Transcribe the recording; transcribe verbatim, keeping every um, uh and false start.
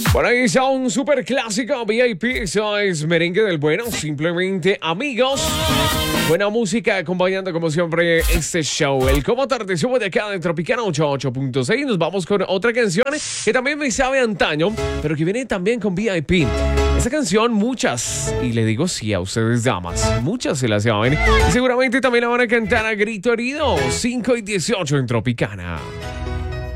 Bueno, ahí está un super clásico V I P. Eso es merengue del bueno. Simplemente amigos. Buena música acompañando como siempre este show. El Cómo Atardeció de acá de Tropicana ochenta y ocho punto seis. Nos vamos con otra canción que también me sabe antaño, pero que viene también con V I P. Esa canción muchas, y le digo sí a ustedes damas, muchas se la saben. Y seguramente también la van a cantar a grito herido. cinco y dieciocho en Tropicana.